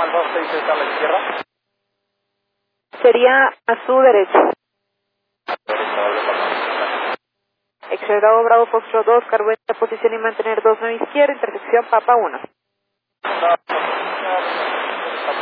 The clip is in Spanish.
Loma al 26 está a la izquierda. Sería a su derecha. X-Ray Bravo Foxtrot 2, carbueta, posición y mantener 29 izquierda, intersección Papa 1.